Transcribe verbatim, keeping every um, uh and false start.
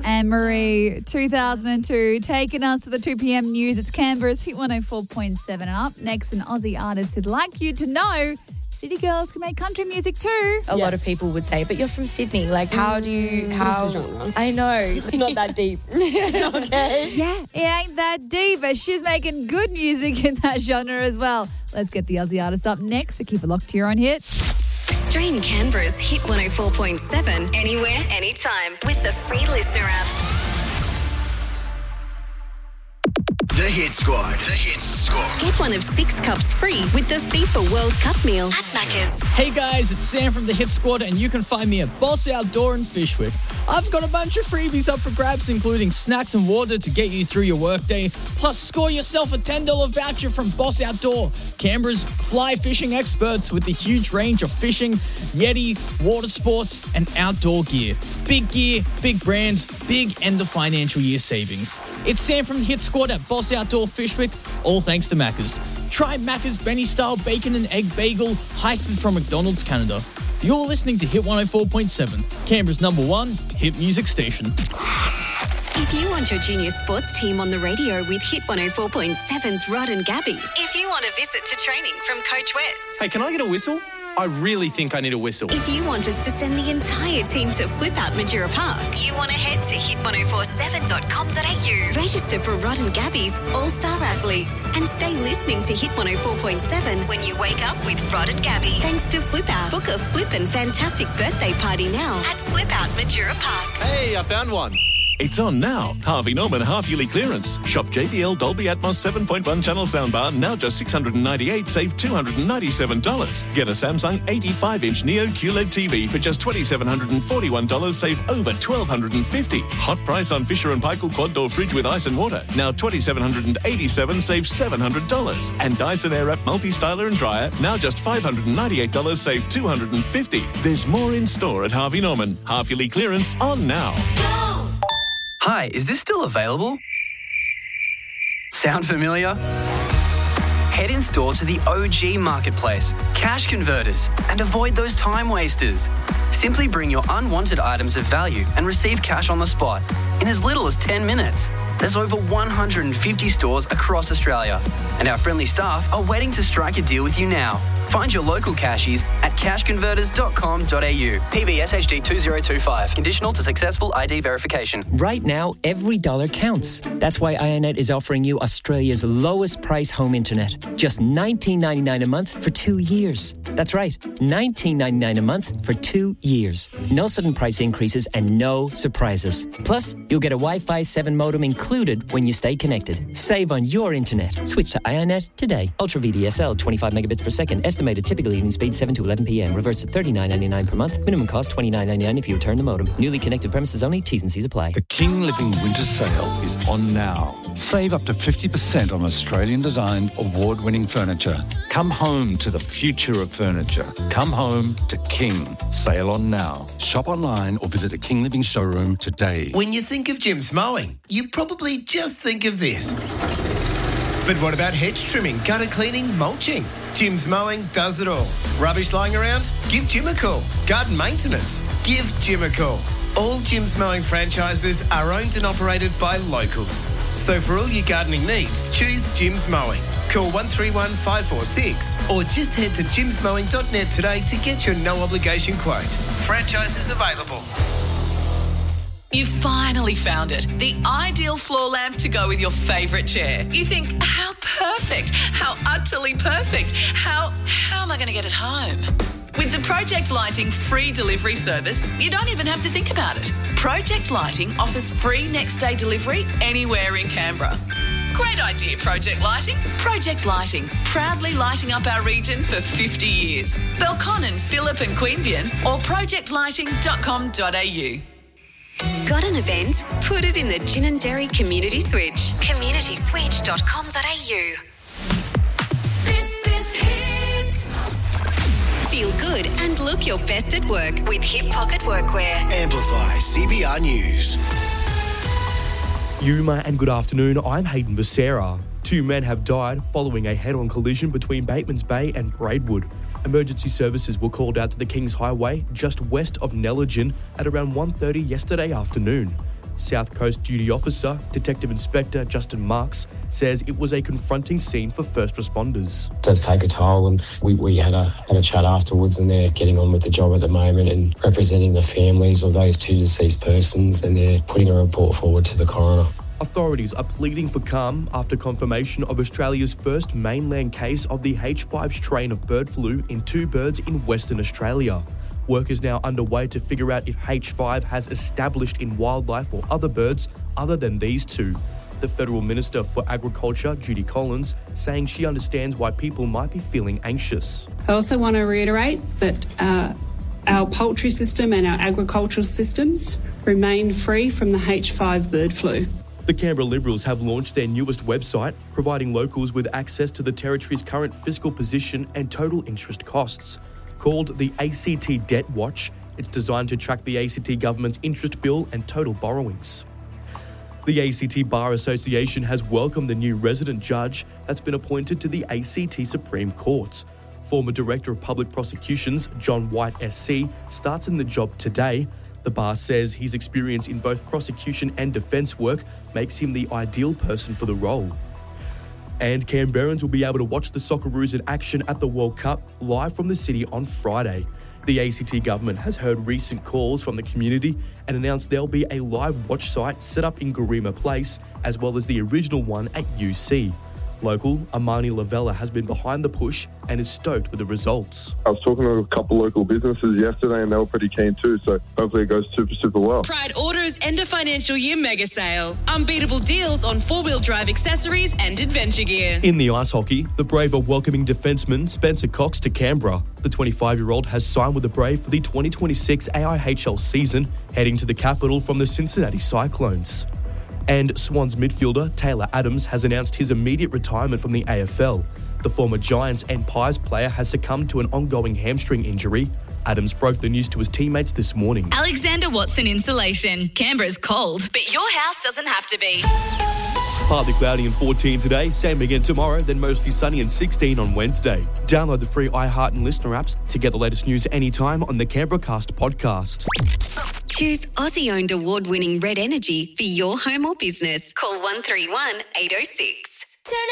Anne-Marie, two thousand two, taking us to the two p.m. news. It's Canberra's Hit one oh four point seven. And up next, an Aussie artist who'd like you to know city girls can make country music too. A yeah. lot of people would say, but you're from Sydney. Like, how do you... How? I know. Not that deep. Okay. Yeah, it ain't that deep, but she's making good music in that genre as well. Let's get the Aussie artist up next, so keep it locked to your own hit. Stream Canberra's Hit one oh four point seven anywhere, anytime with the free Listener app. The Hit Squad. The Hit Squad. Get one of six cups free with the FIFA World Cup meal at Macca's. Hey guys, it's Sam from the Hit Squad, and you can find me at Boss Outdoor in Fyshwick. I've got a bunch of freebies up for grabs, including snacks and water to get you through your workday. Plus, score yourself a ten dollars voucher from Boss Outdoor, Canberra's fly fishing experts with a huge range of fishing, yeti, water sports, and outdoor gear. Big gear, big brands, big end of financial year savings. It's Sam from the Hit Squad at Boss Outdoor Fyshwick, all thanks to Macca's. Try Macca's Benny-style bacon and egg bagel, heisted from McDonald's, Canada. You're listening to Hit one oh four point seven, Canberra's number one hit music station. If you want your junior sports team on the radio with Hit one oh four point seven's Rod and Gabby. If you want a visit to training from Coach Wes. Hey, can I get a whistle? I really think I need a whistle. If you want us to send the entire team to Flip Out Majura Park, you want to head to hit ten forty-seven dot com dot a u. Register for Rod and Gabby's All-Star Athletes and stay listening to Hit one oh four point seven when you wake up with Rod and Gabby. Thanks to Flip Out. Book a flippin' fantastic birthday party now at Flip Out Majura Park. Hey, I found one. It's on now. Harvey Norman half-yearly clearance. Shop J B L Dolby Atmos seven point one channel soundbar, now just six hundred ninety-eight dollars, save two hundred ninety-seven dollars. Get a Samsung eighty-five inch Neo Q L E D T V for just two thousand seven hundred forty-one dollars, save over one thousand two hundred fifty dollars. Hot price on Fisher and Paykel quad door fridge with ice and water, now two thousand seven hundred eighty-seven dollars, save seven hundred dollars. And Dyson Airwrap multi-styler and dryer, now just five hundred ninety-eight dollars, save two hundred fifty dollars. There's more in store at Harvey Norman. Half-yearly clearance on now. Hi, is this still available? Sound familiar? Head in store to the O G Marketplace, Cash Converters, and avoid those time wasters. Simply bring your unwanted items of value and receive cash on the spot in as little as ten minutes. There's over one hundred fifty stores across Australia, and our friendly staff are waiting to strike a deal with you now. Find your local cashies at cash converters dot com dot a u. P B S H D two zero two five. Conditional to successful I D verification. Right now, every dollar counts. That's why IONET is offering you Australia's lowest price home internet. Just nineteen ninety-nine a month for two years. That's right, nineteen ninety-nine a month for two years. No sudden price increases and no surprises. Plus, you'll get a Wi-Fi seven modem included when you stay connected. Save on your internet. Switch to IONET today. Ultra V D S L, twenty-five megabits per second. Estimated typical evening speed seven to eleven p.m. Reverse at thirty-nine ninety-nine per month. Minimum cost twenty-nine ninety-nine if you return the modem. Newly connected premises only. T's and C's apply. The King Living Winter Sale is on now. Save up to fifty percent on Australian-designed, award-winning furniture. Come home to the future of furniture. Come home to King. Sale on now. Shop online or visit a King Living showroom today. When you think of Jim's Mowing, you probably just think of this. But what about hedge trimming, gutter cleaning, mulching? Jim's Mowing does it all. Rubbish lying around? Give Jim a call. Garden maintenance? Give Jim a call. All Jim's Mowing franchises are owned and operated by locals. So for all your gardening needs, choose Jim's Mowing. Call one three one five four six or just head to jims mowing dot net today to get your no-obligation quote. Franchises available. You finally found it. The ideal floor lamp to go with your favourite chair. You think, how perfect, how utterly perfect, how, how am I going to get it home? With the Project Lighting free delivery service, you don't even have to think about it. Project Lighting offers free next day delivery anywhere in Canberra. Great idea, Project Lighting. Project Lighting, proudly lighting up our region for fifty years. Belconnen, Phillip and Queanbeyan or project lighting dot com dot a u. Got an event? Put it in the Gin and Dairy Community Switch. community switch dot com dot a u. This is Hit. Feel good and look your best at work with Hip Pocket Workwear. Amplify C B R News. Yuma and good afternoon. I'm Hayden Becerra. Two men have died following a head-on collision between Batemans Bay and Braidwood. Emergency services were called out to the Kings Highway just west of Nellingen at around one thirty yesterday afternoon. South Coast Duty Officer, Detective Inspector Justin Marks, says it was a confronting scene for first responders. It does take a toll, and we, we had a had a chat afterwards, and they're getting on with the job at the moment and representing the families of those two deceased persons, and they're putting a report forward to the coroner. Authorities are pleading for calm after confirmation of Australia's first mainland case of the H five strain of bird flu in two birds in Western Australia. Work is now underway to figure out if H five has established in wildlife or other birds other than these two. The Federal Minister for Agriculture, Judy Collins, saying she understands why people might be feeling anxious. I also want to reiterate that uh, our poultry system and our agricultural systems remain free from the H five bird flu. The Canberra Liberals have launched their newest website, providing locals with access to the Territory's current fiscal position and total interest costs. Called the A C T Debt Watch, it's designed to track the A C T government's interest bill and total borrowings. The A C T Bar Association has welcomed the new resident judge that's been appointed to the A C T Supreme Court. Former Director of Public Prosecutions, John White S C, starts in the job today. The bar says his experience in both prosecution and defence work makes him the ideal person for the role. And Canberrans will be able to watch the Socceroos in action at the World Cup live from the city on Friday. The A C T government has heard recent calls from the community and announced there'll be a live watch site set up in Garima Place, as well as the original one at U C. Local Amani Lavella has been behind the push and is stoked with the results. I was talking to a couple local businesses yesterday and they were pretty keen too, so hopefully it goes super, super well. Pride Auto's end of financial year mega sale. Unbeatable deals on four-wheel drive accessories and adventure gear. In the ice hockey, the Brave are welcoming defenceman Spencer Cox to Canberra. The twenty-five-year-old has signed with the Brave for the twenty twenty-six A I H L season, heading to the capital from the Cincinnati Cyclones. And Swans midfielder Taylor Adams has announced his immediate retirement from the A F L. The former Giants and Pies player has succumbed to an ongoing hamstring injury. Adams broke the news to his teammates this morning. Alexander Watson Insulation. Canberra's cold, but your house doesn't have to be. Partly cloudy and fourteen today, same again tomorrow, then mostly sunny and sixteen on Wednesday. Download the free iHeart and Listener apps to get the latest news anytime on the Canberra Cast podcast. Choose Aussie-owned award-winning Red Energy for your home or business. Call one three one, eight oh six.